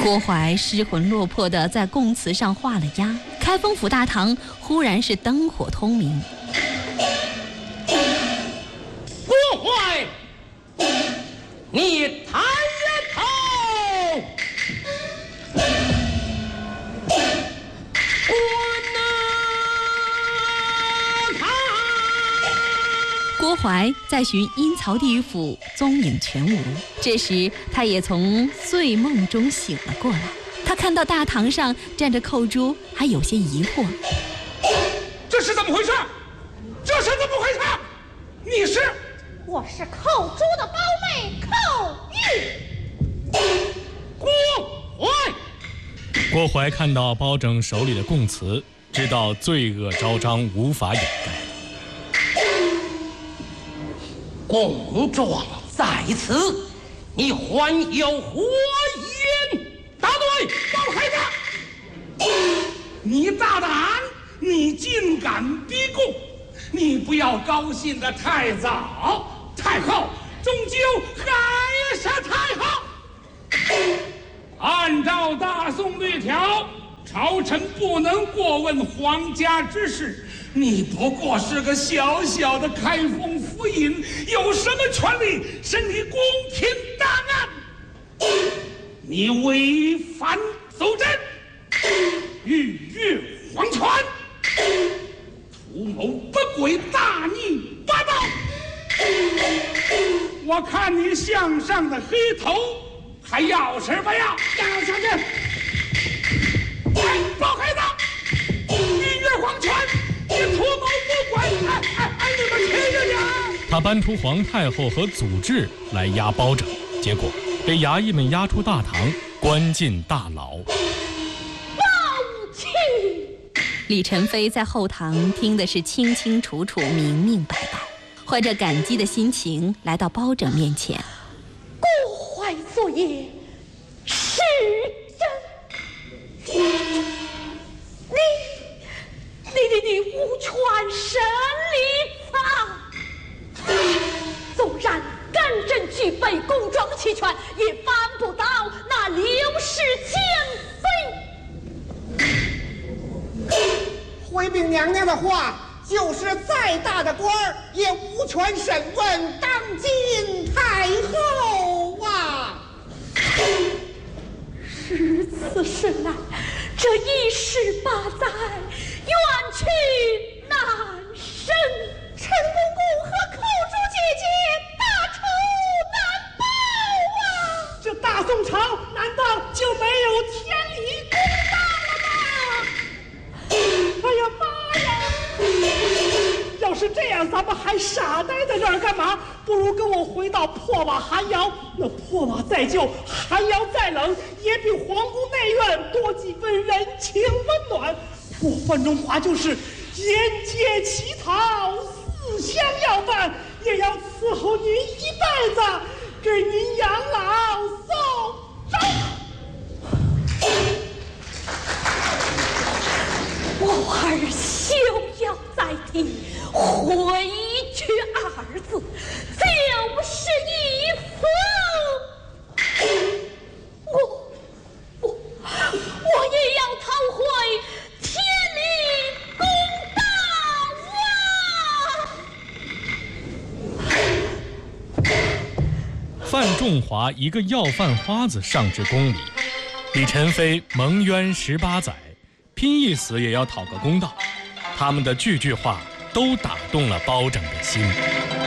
郭槐失魂落魄地在供词上画了押，开封府大堂忽然是灯火通明。 郭槐，你抬头！我能看。 郭槐在寻阴曹地狱府，踪影全无。这时，他也从睡梦中醒了过来。他看到大堂上站着寇珠，还有些疑惑： 这是怎么回事？这是怎么回事？你是？ 我是寇珠的胞妹寇玉。 郭槐。 郭槐看到包拯手里的供词，知道罪恶昭彰，无法掩盖。 供状在此，你还有何言？答对，包孩子， 你大胆，你竟敢逼供！你不要高兴得太早，太后终究还是太后。按照大宋律条，朝臣不能过问皇家之事。你不过是个小小的开封府尹，有什么权利审理宫廷档案？你违反奏朕，逾越皇权，图谋不轨，大逆不道。我看你项上的黑头还要是不要？要下去！哎，包孩子，逾越皇权！你图谋不轨！你们听着点！ 他搬出皇太后和祖制来压包拯，结果被衙役们押出大堂，关进大牢。 报去！ 李宸妃在后堂听的是清清楚楚、明明白白，怀着感激的心情来到包拯面前。 郭槐所言是真。你无权审理他，纵然干政具备公状齐全，也办不到那刘氏奸妃。 回禀娘娘的话，就是再大的官儿也无权审问当今太后啊。 如此说来，这一世八载，冤屈难伸，陈公公和寇珠姐姐大仇难报啊！ 这大宋朝难道就没有天理公道了吗？哎呀妈呀！要是这样，咱们还傻呆在这儿干嘛？不如跟我回到破瓦寒窑。那破瓦再旧，寒窑再冷，也比皇宫内院多几分人情温暖。我范中华就是沿街乞讨，思乡要饭，也要伺候您一辈子，给您养老送终。 我儿休要再提回去二字，就是一死。我也要讨回天理公道啊！ 范仲华一个要饭花子上至宫里，李宸妃蒙冤18载，拼一死也要讨个公道。他们的句句话都打动了包拯的心。